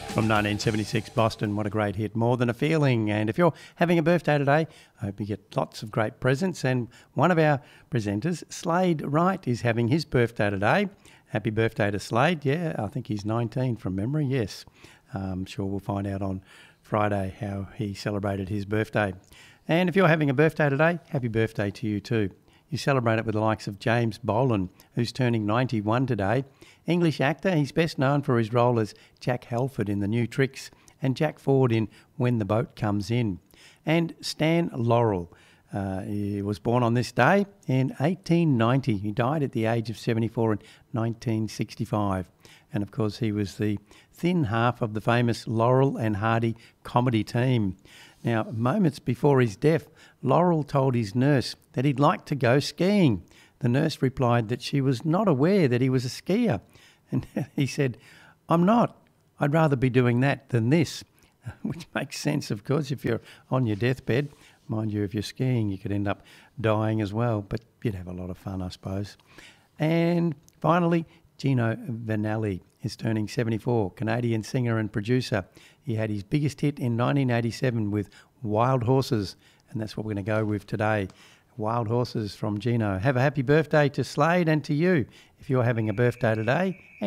From 1976 Boston, what a great hit, More Than a Feeling. And if you're having a birthday today, I hope you get lots of great presents. And one of our presenters, Slade Wright, is having his birthday today. Happy birthday to Slade. Yeah, I think he's 19 from memory, yes. I'm sure we'll find out on Friday how he celebrated his birthday. And if you're having a birthday today, happy birthday to you too. You celebrate it with the likes of James Boland, who's turning 91 today. English actor, he's best known for his role as Jack Halford in The New Tricks and Jack Ford in When the Boat Comes In. And Stan Laurel, he was born on this day in 1890. He died at the age of 74 in 1965. And of course, he was the thin half of the famous Laurel and Hardy comedy team. Now, moments before his death, Laurel told his nurse that he'd like to go skiing. The nurse replied that she was not aware that he was a skier. And he said, "I'm not. I'd rather be doing that than this," which makes sense, of course, if you're on your deathbed. Mind you, if you're skiing, you could end up dying as well, but you'd have a lot of fun, I suppose. And finally, Gino Vanelli is turning 74, Canadian singer and producer. He had his biggest hit in 1987 with Wild Horses, and that's what we're going to go with today. Wild Horses from Gino. Have a happy birthday to Slade and to you if you're having a birthday today.